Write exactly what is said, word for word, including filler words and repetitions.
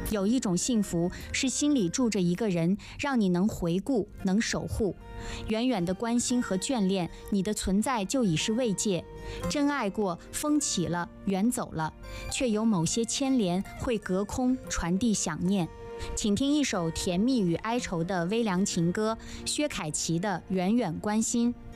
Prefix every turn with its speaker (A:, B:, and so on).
A: 有一种幸福是心里住着一个人，让你能回顾，能守护，远远的关心和眷恋，你的存在就已是慰藉。真爱过，风起了，远走了，却有某些牵连会隔空传递想念。请听一首甜蜜与哀愁的微凉情歌，薛凯琪的《远远关心》。